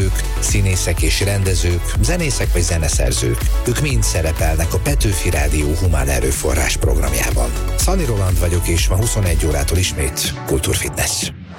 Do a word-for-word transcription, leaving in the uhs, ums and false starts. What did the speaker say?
színésznők, színészek és rendezők, zenészek vagy zeneszerzők. Ők mind szerepelnek a Petőfi Rádió Humán Erőforrás programjában. Szani Roland vagyok, és ma huszonegy órától ismét Kultúrfitness.